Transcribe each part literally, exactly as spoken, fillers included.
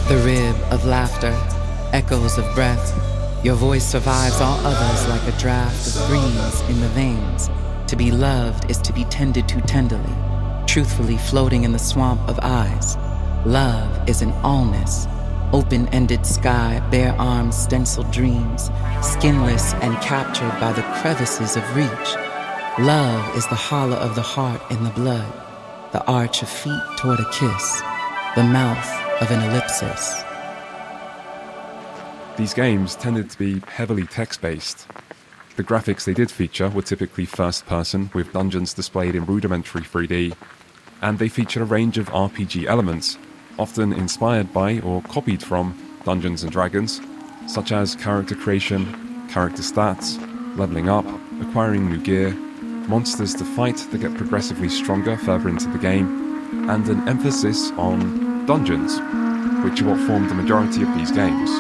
The rib of laughter, echoes of breath. Your voice survives all others like a draft of breeze in the veins. To be loved is to be tended to tenderly, truthfully floating in the swamp of eyes. Love is an allness, open-ended sky, bare arms, stenciled dreams, skinless and captured by the crevices of reach. Love is the hollow of the heart in the blood, the arch of feet toward a kiss, the mouth of an ellipsis. These games tended to be heavily text-based. The graphics they did feature were typically first-person, with dungeons displayed in rudimentary three D, and they featured a range of R P G elements, often inspired by or copied from Dungeons and Dragons, such as character creation, character stats, leveling up, acquiring new gear, monsters to fight that get progressively stronger further into the game, and an emphasis on dungeons, which are what formed the majority of these games.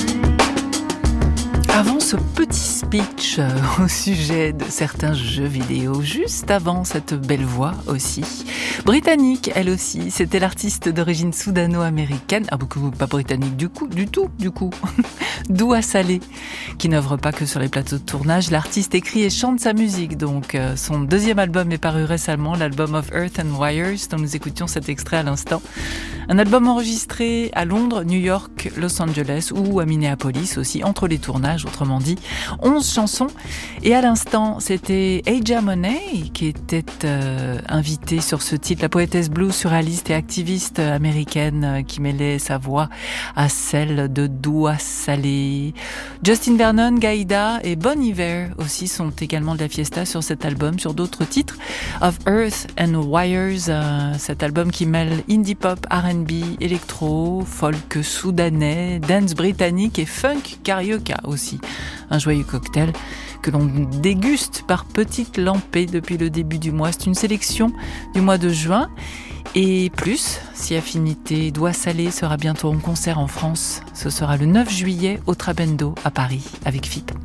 Avant ce petit speech euh, au sujet de certains jeux vidéo, juste avant cette belle voix aussi, britannique elle aussi, c'était l'artiste d'origine soudano-américaine, ah beaucoup pas britannique du coup, du tout, du coup, Doua Saleh, qui n'œuvre pas que sur les plateaux de tournage. L'artiste écrit et chante sa musique, donc euh, son deuxième album est paru récemment, l'album Of Earth and Wires, dont nous écoutions cet extrait à l'instant. Un album enregistré à Londres, New York, Los Angeles ou à Minneapolis aussi, entre les tournages, autrement dit, onze chansons. Et à l'instant, c'était Aja Monet qui était euh, invitée sur ce titre, la poétesse blues, surréaliste et activiste américaine euh, qui mêlait sa voix à celle de Doua Saleh. Justin Vernon, Gaïda et Bon Iver aussi sont également de la fiesta sur cet album, sur d'autres titres. Of Earth and Wires, euh, cet album qui mêle indie pop, R and B, électro, folk soudanais, dance britannique et funk carioca aussi. Un joyeux cocktail que l'on déguste par petites lampées depuis le début du mois. C'est une sélection du mois de juin. Et plus, si affinité, Doua Saleh sera bientôt en concert en France. Ce sera le neuf juillet au Trabendo à Paris avec F I P.